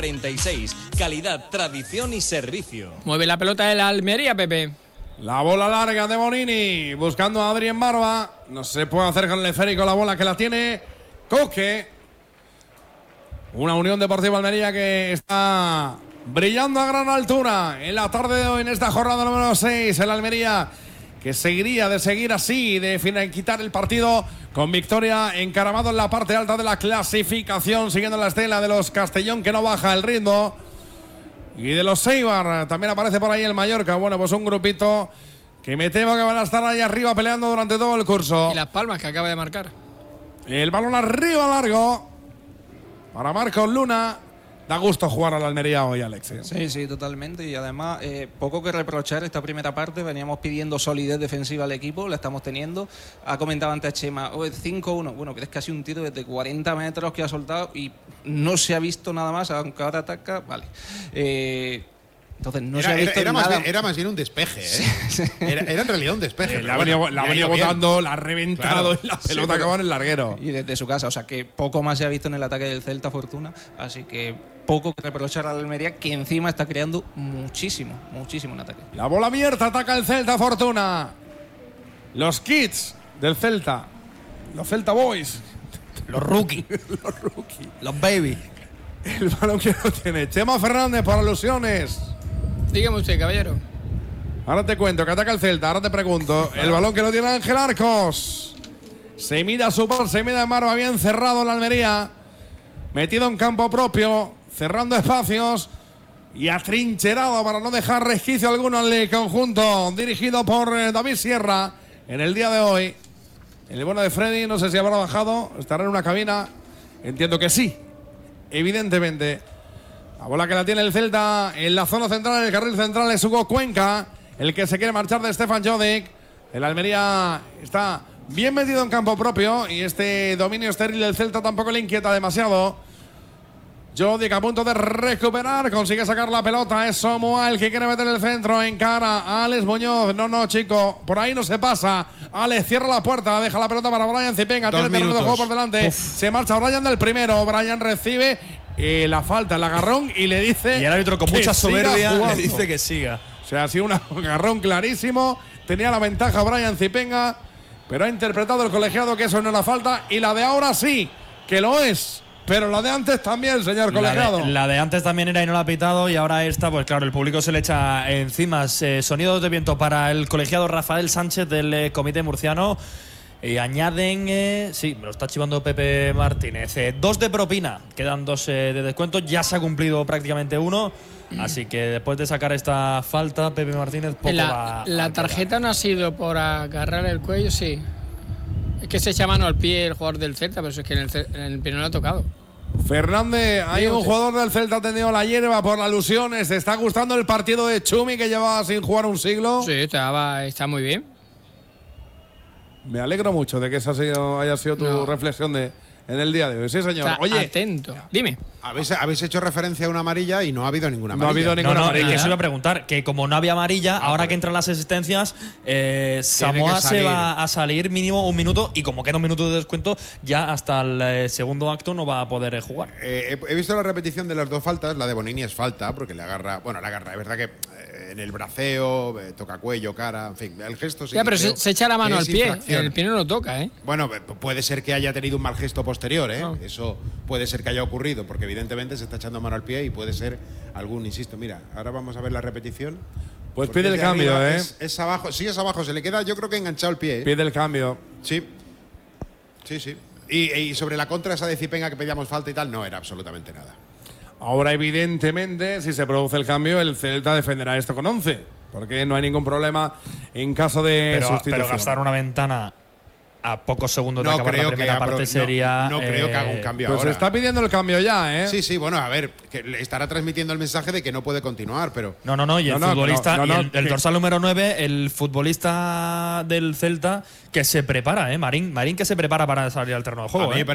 36. Calidad, tradición y servicio. Mueve la pelota de la Almería, Pepe. La bola larga de Bonini, buscando a Adrien Barba. No se puede hacer con el esférico la bola que la tiene Coque. Una Unión Deportiva Almería que está brillando a gran altura en la tarde de hoy, en esta jornada número 6. El Almería que seguiría de seguir así, de quitar el partido con victoria, encaramado en la parte alta de la clasificación, siguiendo la estela de los Castellón, que no baja el ritmo. Y de los Eibar, también aparece por ahí el Mallorca. Bueno, pues un grupito que me temo que van a estar ahí arriba peleando durante todo el curso. Y Las Palmas, que acaba de marcar. El balón arriba largo para Marcos Luna. Da gusto jugar a la Almería hoy, Alex. Sí, totalmente. Y además, poco que reprochar esta primera parte. Veníamos pidiendo solidez defensiva al equipo, la estamos teniendo. Ha comentado antes Chema, 5-1. Bueno, que es casi un tiro desde 40 metros que ha soltado y no se ha visto nada más, aunque ahora ataca. Vale. Entonces no se ha visto nada. Era más bien un despeje, ¿eh? Sí. Era en realidad un despeje. La ha venido botando, la ha reventado, claro, y la pelota acabó en el larguero. Y desde su casa, o sea que poco más se ha visto en el ataque del Celta, Fortuna. Así que poco que reprochar a la Almería, que encima está creando muchísimo en ataque. La bola abierta, ataca el Celta, Fortuna. Los kids del Celta, los Celta Boys, los rookies, los baby. El balón que no tiene Chema Fernández por alusiones. Dígame usted, caballero. Ahora te cuento que ataca el Celta, ahora te pregunto. El balón que no tiene Ángel Arcos. Se mira su par, se mira Marva, bien cerrado la Almería. Metido en campo propio, cerrando espacios y atrincherado para no dejar resquicio alguno al conjunto dirigido por David Sierra en el día de hoy. El bueno de Freddy, no sé si habrá bajado, estará en una cabina. Entiendo que sí, evidentemente. La bola que la tiene el Celta en la zona central, en el carril central es Hugo Cuenca, el que se quiere marchar de Stefan Jovic. El Almería está bien metido en campo propio y este dominio estéril del Celta tampoco le inquieta demasiado. Jovic a punto de recuperar, consigue sacar la pelota, es Somoa el que quiere meter el centro, en cara a Alex Muñoz. No, chico, por ahí no se pasa. Alex cierra la puerta, deja la pelota para Brian Zipenga, tiene terreno de juego por delante. Se marcha Brian del primero, Brian recibe la falta, el agarrón y le dice. Y el árbitro con mucha soberbia le dice que siga. O sea, ha sido un agarrón clarísimo. Tenía la ventaja Brian Zipenga, pero ha interpretado el colegiado que eso no era falta. Y la de ahora sí, que lo es. Pero la de antes también, señor colegiado. La de antes también era y no la ha pitado. Y ahora esta, pues claro, el público se le echa encima. Sonidos de viento para el colegiado Rafael Sánchez del comité murciano. Y añaden, sí, me lo está chivando Pepe Martínez, 2 de propina, quedan 2 de descuento, ya se ha cumplido prácticamente 1, así que después de sacar esta falta, Pepe Martínez poco va la tarjeta no ha sido por agarrar el cuello, sí. Es que se echa mano al pie el jugador del Celta, pero es que en el pie no le ha tocado. Fernández, hay un jugador del Celta ha tenido la hierba por las alusiones. ¿Te está gustando el partido de Chumi que llevaba sin jugar un siglo? Sí, está muy bien. Me alegro mucho de que esa haya sido tu reflexión en el día de hoy. Sí, señor. Oye, atento. Dime. Habéis hecho referencia a una amarilla y no ha habido ninguna amarilla. No ha habido ninguna amarilla. Que eso iba a preguntar, que como no había amarilla, ahora que entran las asistencias, Samoa se va a salir mínimo 1 minuto y como queda 1 minuto de descuento, ya hasta el segundo acto no va a poder jugar. He visto la repetición de las 2 faltas. La de Bonini es falta porque le agarra, es verdad que en el braceo, toca cuello, cara, en fin, el gesto sí. Ya, pero se echa la mano al pie, el pie no lo toca, ¿eh? Bueno, puede ser que haya tenido un mal gesto posterior, ¿eh? No. Eso puede ser que haya ocurrido, porque evidentemente se está echando mano al pie y puede ser insisto, mira, ahora vamos a ver la repetición. Pues pide el cambio, ¿eh? Es abajo, sí, es abajo, se le queda, yo creo que enganchado el pie, ¿eh? Pide el cambio. Sí. Y sobre la contra esa de Zipenga que pedíamos falta y tal, no era absolutamente nada. Ahora, evidentemente, si se produce el cambio, el Celta defenderá esto con 11, porque no hay ningún problema en caso de sustitución. Pero gastar una ventana a pocos segundos de acabar la primera parte sería… No creo que haga un cambio pues ahora. Se está pidiendo el cambio ya, ¿eh? Sí, bueno, a ver, que le estará transmitiendo el mensaje de que no puede continuar, pero… No, y el futbolista… el dorsal número 9, el futbolista del Celta que se prepara, Marín que se prepara para salir al terreno de juego,